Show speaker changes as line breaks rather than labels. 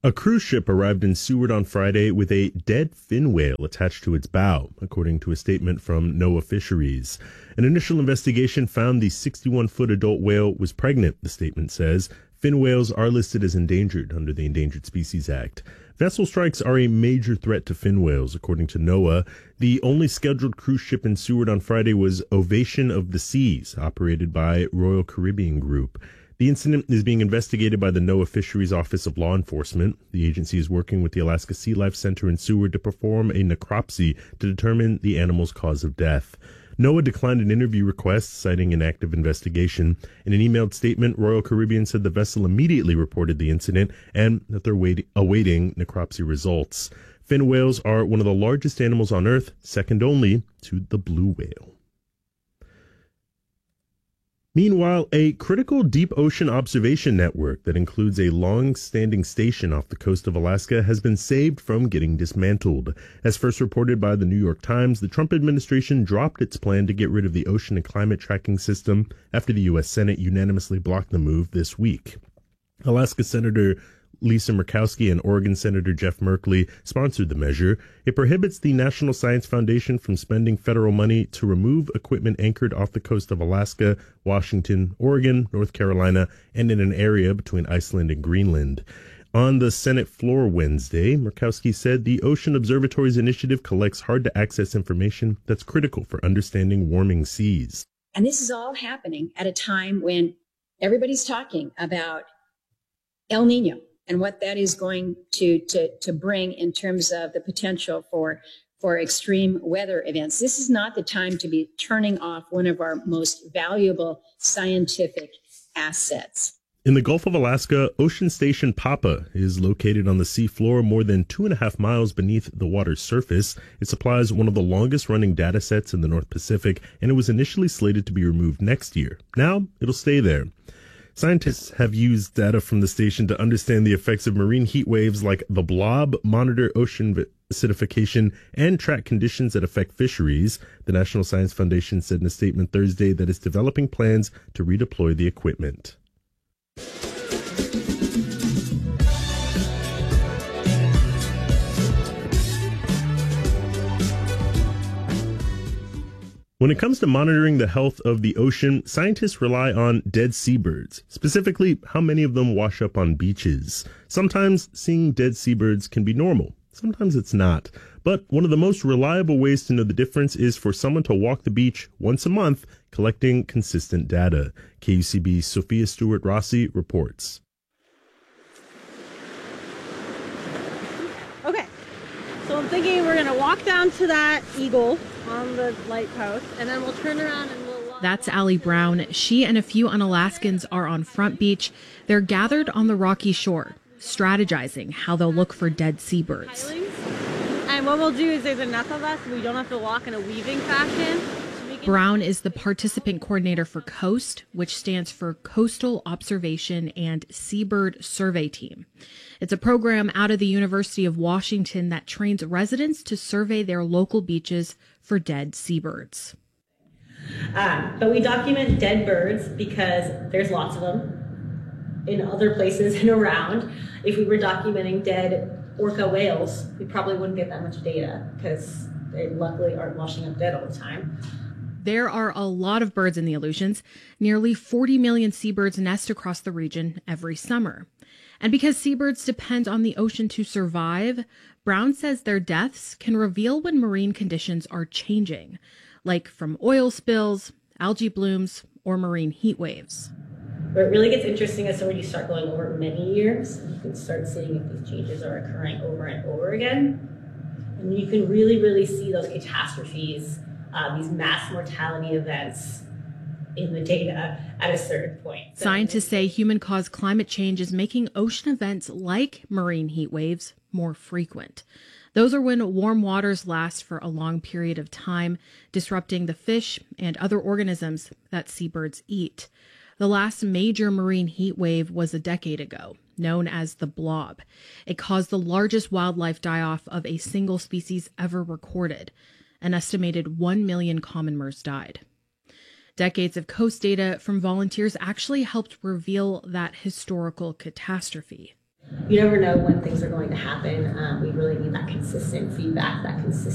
A cruise ship arrived in Seward on Friday with a dead fin whale attached to its bow, according to a statement from NOAA Fisheries. An initial investigation found the 61-foot adult whale was pregnant, the statement says. Fin whales are listed as endangered under the Endangered Species Act. Vessel strikes are a major threat to fin whales, according to NOAA. The only scheduled cruise ship in Seward on Friday was Ovation of the Seas, operated by Royal Caribbean Group. The incident is being investigated by the NOAA Fisheries Office of Law Enforcement. The agency is working with the Alaska Sea Life Center in Seward to perform a necropsy to determine the animal's cause of death. NOAA declined an interview request, citing an active investigation. In an emailed statement, Royal Caribbean said the vessel immediately reported the incident and that they're awaiting necropsy results. Fin whales are one of the largest animals on Earth, second only to the blue whale. Meanwhile, a critical deep ocean observation network that includes a long-standing station off the coast of Alaska has been saved from getting dismantled. As first reported by the New York Times, the Trump administration dropped its plan to get rid of the ocean and climate tracking system after the U.S. Senate unanimously blocked the move this week. Alaska Senator Lisa Murkowski and Oregon Senator Jeff Merkley sponsored the measure. It prohibits the National Science Foundation from spending federal money to remove equipment anchored off the coast of Alaska, Washington, Oregon, North Carolina, and in an area between Iceland and Greenland. On the Senate floor Wednesday, Murkowski said the Ocean Observatory's initiative collects hard-to-access information that's critical for understanding warming seas.
And this is all happening at a time when everybody's talking about El Nino and what that is going to bring in terms of the potential for extreme weather events. This is not the time to be turning off one of our most valuable scientific assets.
In the Gulf of Alaska, Ocean Station Papa is located on the seafloor more than 2.5 miles beneath the water's surface. It supplies one of the longest-running data sets in the North Pacific, and it was initially slated to be removed next year. Now, it'll stay there. Scientists have used data from the station to understand the effects of marine heat waves like the blob, monitor ocean acidification, and track conditions that affect fisheries. The National Science Foundation said in a statement Thursday that it's developing plans to redeploy the equipment. When it comes to monitoring the health of the ocean, scientists rely on dead seabirds, specifically how many of them wash up on beaches. Sometimes seeing dead seabirds can be normal. Sometimes it's not. But one of the most reliable ways to know the difference is for someone to walk the beach once a month, collecting consistent data. KUCB's Sophia Stewart-Rossi reports.
Okay, so I'm thinking we're going to walk down to that eagle on the light post, and then we'll turn around and we'll...
That's Allie Brown. She and a few Unalaskans are on Front Beach. They're gathered on the rocky shore, strategizing how they'll look for dead seabirds.
And what we'll do is there's enough of us, we don't have to walk in a weaving fashion.
Brown is the participant coordinator for COAST, which stands for Coastal Observation and Seabird Survey Team. It's a program out of the University of Washington that trains residents to survey their local beaches for dead seabirds.
But we document dead birds because there's lots of them in other places and around. If we were documenting dead orca whales, we probably wouldn't get that much data because they luckily aren't washing up dead all the time.
There are a lot of birds in the Aleutians. Nearly 40 million seabirds nest across the region every summer. And because seabirds depend on the ocean to survive, Brown says their deaths can reveal when marine conditions are changing, like from oil spills, algae blooms, or marine heat waves.
Where it really gets interesting is when you start going over many years, you can start seeing if these changes are occurring over and over again. And you can really see those catastrophes, these mass mortality events in the data at a certain point.
Scientists say human-caused climate change is making ocean events like marine heat waves more frequent. Those are when warm waters last for a long period of time, disrupting the fish and other organisms that seabirds eat. The last major marine heat wave was a decade ago, known as the blob. It caused the largest wildlife die-off of a single species ever recorded. An estimated 1 million commoners died. Decades of coast data from volunteers actually helped reveal that historical catastrophe.
you never know when things are going to happen. We really need that consistent feedback, that consistent